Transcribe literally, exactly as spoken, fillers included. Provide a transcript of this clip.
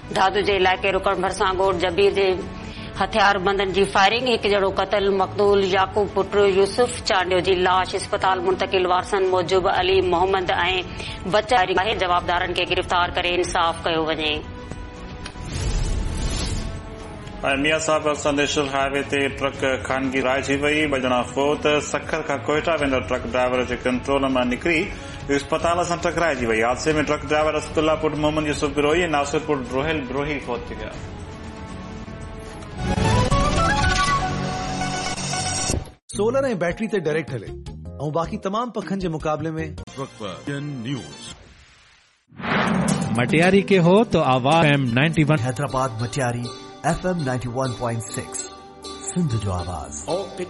दादू जे इलाइक़े रुकण भरिसां ॻोठ जबीर जे हथियारबंदनि जी फायरिंग, हिकु ॼणो क़तल, मक़तूल याकूब पुट यूसुफ चांडियो जी लाश अस्पताल मुंतकिल, वारसनि मूजिब अली मोहम्मद ऐं बच्चा आहे, जवाबदारनि खे गिरफ़्तार करे इंसाफ़ कयो वञे। ऐं मियां साहिब संदेशल हाईवे ते ट्रक खानगी राइजी वई, ॿ ॼणा फोत, सखर खां कोयटा वेंदड़ ट्रक ड्राइवर जे कंट्रोल मां निकिरी अस्पताल सां टकराइजी वई। हादसे में ट्रक ड्राइवर असदुल्ला पुट मोहम्मद यूसुफ बिरोही ऐं नासिर पुट रोहिल बिरोही फोत थी विया। सोलर ऐं बैटरी ते डायरेक्ट हले ऐं बाक़ी तमाम पखनि जे मुक़ाबले में न्यूज़ मटियारी के हो तो आवाज M ninety one Hyderabad Matiari F M ninety one point six Sindh जो आवाज।